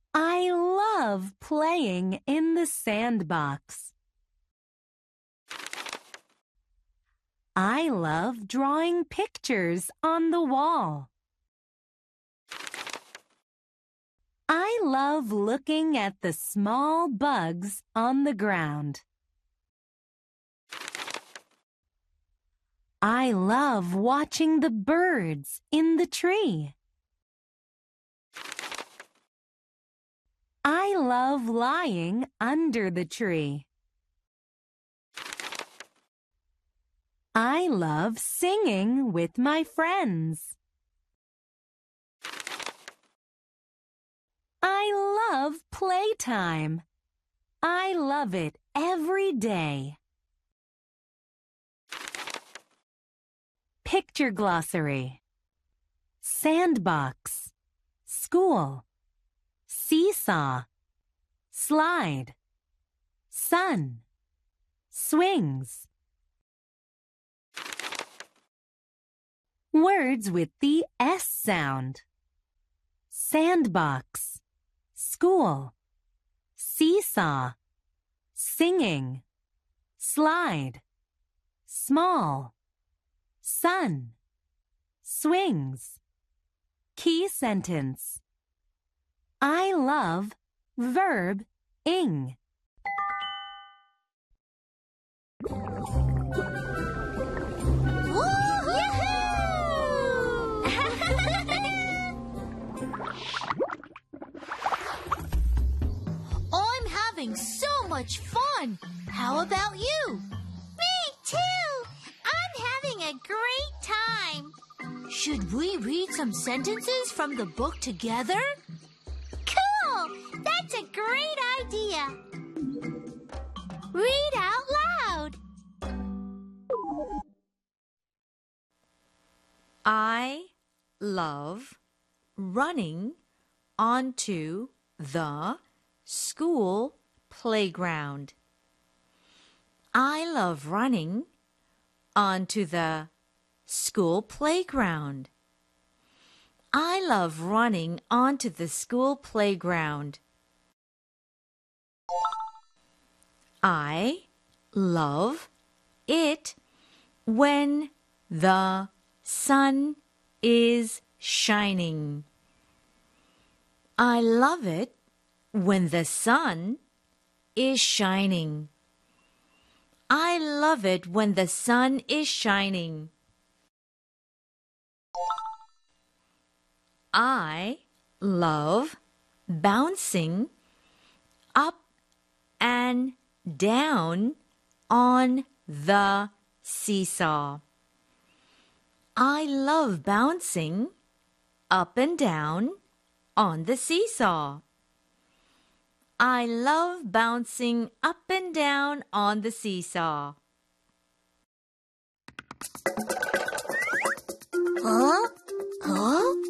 I love playing in the sandbox. I love drawing pictures on the wall. I love looking at the small bugs on the ground. I love watching the birds in the tree. I love lying under the tree. I love singing with my friends. I love playtime. I love it every day. Picture glossary. Sandbox, school, seesaw, slide, sun, swings. Words with the S sound. Sandbox, school, seesaw, singing, slide, small, sun, swings. Key sentence. I love verb ing. I'm having so much fun. How about you? Me too. I'm having a great time. Should we read some sentences from the book together? Cool. That's a great idea. Read out loud. I love running onto the school playground. I love running onto the school playground. I love running onto the school playground. I love it when the sun is shining. I love it when the sun is shining. I love it when the sun is shining. I love bouncing up and down on the seesaw. I love bouncing up and down on the seesaw. I love bouncing up and down on the seesaw. Huh? Huh?